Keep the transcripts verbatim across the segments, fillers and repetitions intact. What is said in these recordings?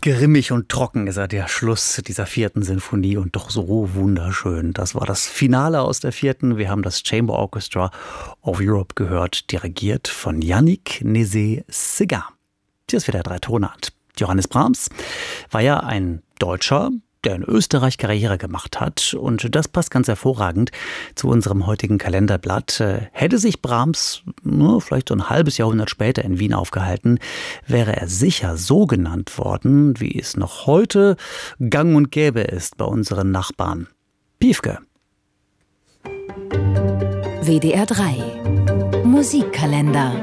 Grimmig und trocken ist ja der Schluss dieser vierten Sinfonie und doch so wunderschön. Das war das Finale aus der vierten. Wir haben das Chamber Orchestra of Europe gehört, dirigiert von Yannick Nézet-Séguin. Hier ist wieder drei Tonart. Johannes Brahms war ja ein Deutscher, der in Österreich Karriere gemacht hat. Und das passt ganz hervorragend zu unserem heutigen Kalenderblatt. Hätte sich Brahms nur vielleicht so ein halbes Jahrhundert später in Wien aufgehalten, wäre er sicher so genannt worden, wie es noch heute gang und gäbe ist bei unseren Nachbarn. Piefke. W D R drei Musikkalender.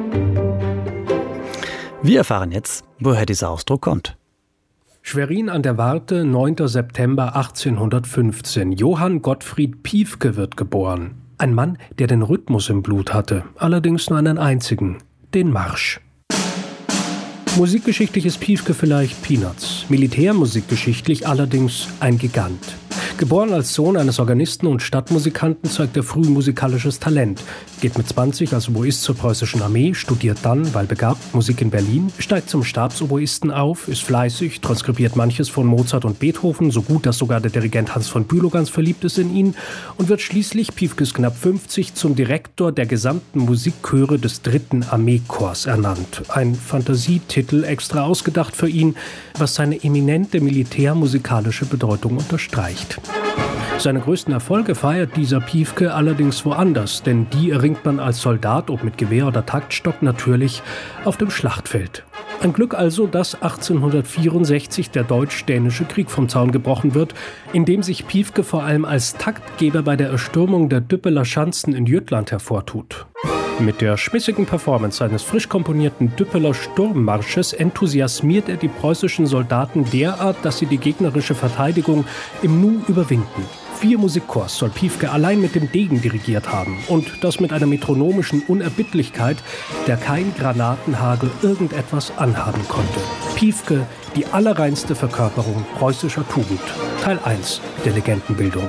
Wir erfahren jetzt, woher dieser Ausdruck kommt. Schwerin an der Warthe, neunter September achtzehnhundertfünfzehn. Johann Gottfried Piefke wird geboren. Ein Mann, der den Rhythmus im Blut hatte, allerdings nur einen einzigen, den Marsch. Musikgeschichtlich ist Piefke vielleicht Peanuts, militärmusikgeschichtlich allerdings ein Gigant. Geboren als Sohn eines Organisten und Stadtmusikanten zeigt er früh musikalisches Talent. Geht mit zwanzig als Oboist zur preußischen Armee, studiert dann, weil begabt, Musik in Berlin, steigt zum Stabsoboisten auf, ist fleißig, transkribiert manches von Mozart und Beethoven, so gut, dass sogar der Dirigent Hans von Bülow ganz verliebt ist in ihn, und wird schließlich, Piefkes knapp fünfzig, zum Direktor der gesamten Musikchöre des dritten Armeekorps ernannt. Ein Fantasietitel extra ausgedacht für ihn, was seine eminente militärmusikalische Bedeutung unterstreicht. Seine größten Erfolge feiert dieser Piefke allerdings woanders, denn die erringt man als Soldat, ob mit Gewehr oder Taktstock, natürlich auf dem Schlachtfeld. Ein Glück also, dass achtzehnhundertvierundsechzig der Deutsch-Dänische Krieg vom Zaun gebrochen wird, in dem sich Piefke vor allem als Taktgeber bei der Erstürmung der Düppeler Schanzen in Jütland hervortut. Mit der schmissigen Performance seines frisch komponierten Düppeler Sturmmarsches enthusiasmiert er die preußischen Soldaten derart, dass sie die gegnerische Verteidigung im Nu überwinden. Vier Musikchors soll Piefke allein mit dem Degen dirigiert haben. Und das mit einer metronomischen Unerbittlichkeit, der kein Granatenhagel irgendetwas anhaben konnte. Piefke, die allerreinste Verkörperung preußischer Tugend. Teil eins der Legendenbildung.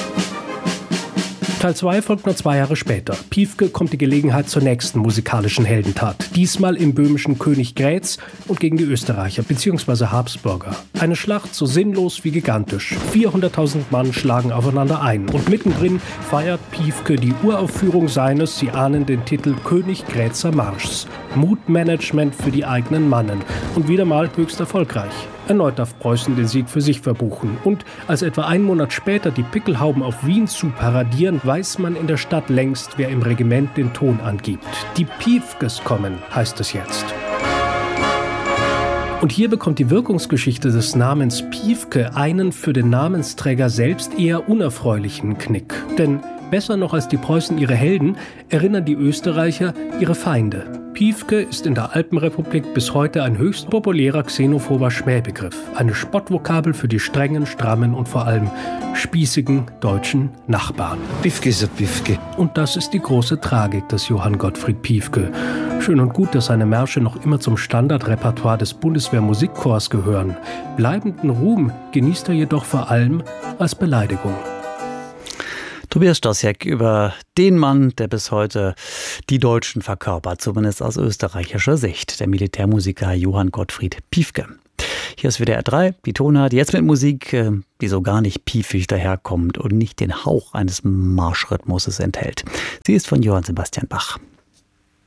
Teil zwei folgt nur zwei Jahre später. Piefke kommt die Gelegenheit zur nächsten musikalischen Heldentat. Diesmal im böhmischen Königgrätz und gegen die Österreicher bzw. Habsburger. Eine Schlacht so sinnlos wie gigantisch. vierhunderttausend Mann schlagen aufeinander ein. Und mittendrin feiert Piefke die Uraufführung seines, Sie ahnen den Titel, Königgrätzer Marschs. Mutmanagement für die eigenen Mannen. Und wieder mal höchst erfolgreich. Erneut darf Preußen den Sieg für sich verbuchen. Und als etwa einen Monat später die Pickelhauben auf Wien zu paradieren, weiß man in der Stadt längst, wer im Regiment den Ton angibt. Die Piefkes kommen, heißt es jetzt. Und hier bekommt die Wirkungsgeschichte des Namens Piefke einen für den Namensträger selbst eher unerfreulichen Knick. Denn besser noch als die Preußen ihre Helden, erinnern die Österreicher ihre Feinde. Piefke ist in der Alpenrepublik bis heute ein höchst populärer xenophober Schmähbegriff. Eine Spottvokabel für die strengen, strammen und vor allem spießigen deutschen Nachbarn. Piefke ist ein Piefke. Und das ist die große Tragik des Johann Gottfried Piefke. Schön und gut, dass seine Märsche noch immer zum Standardrepertoire des Bundeswehr-Musikchors gehören. Bleibenden Ruhm genießt er jedoch vor allem als Beleidigung. Tobias Stosiek über den Mann, der bis heute die Deutschen verkörpert, zumindest aus österreichischer Sicht, der Militärmusiker Johann Gottfried Piefke. Hier ist W D R drei, die Tonart, jetzt mit Musik, die so gar nicht piefig daherkommt und nicht den Hauch eines Marschrhythmuses enthält. Sie ist von Johann Sebastian Bach.